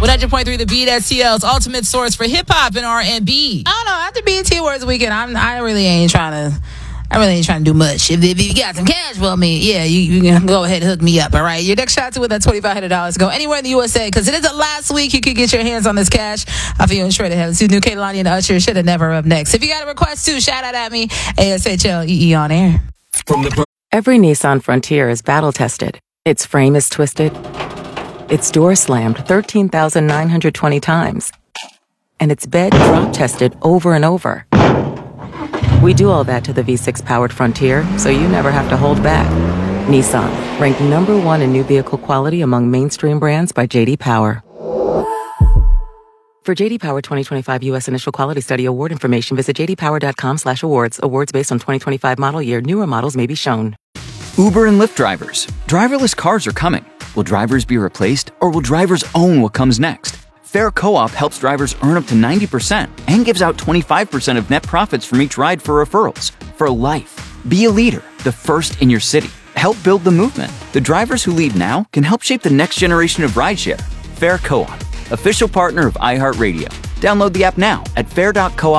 100.3 The Beat, STL's ultimate source for hip hop and R&B. I don't know. After BET Awards weekend, I really ain't trying to do much. If you got some cash for me, yeah, you can go ahead and hook me up, all right? Your next shot to win that $2,500 go anywhere in the USA, because it is the last week you could get your hands on this cash. I feel sure to have New Kehlani and Usher should have never up next. If you got a request too, shout out at me, ASHLEE on air. Every Nissan Frontier is battle tested. Its frame is twisted. Its door slammed 13,920 times. And its bed drop tested over and over. We do all that to the V6 powered Frontier, so you never have to hold back. Nissan, ranked number 1 in new vehicle quality among mainstream brands by J.D. Power. For J.D. Power 2025 U.S. Initial Quality Study award information, visit jdpower.com/awards. Awards based on 2025 model year. Newer models may be shown. Uber and Lyft drivers. Driverless cars are coming. Will drivers be replaced, or will drivers own what comes next? Fair Co-op helps drivers earn up to 90% and gives out 25% of net profits from each ride for referrals. For life. Be a leader, the first in your city. Help build the movement. The drivers who lead now can help shape the next generation of rideshare. Fair Co-op, official partner of iHeartRadio. Download the app now at fair.coop/.